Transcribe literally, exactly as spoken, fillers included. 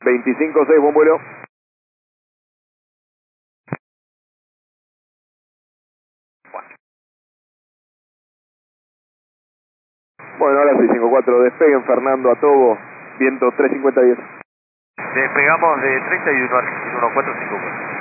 veinticinco seis, buen vuelo. Bueno, ahora seiscientos cincuenta y cuatro, despeguen Fernando a Tobo, viento tres cincuenta diez. Despegamos de treinta y uno a uno cuatro cinco cuatro.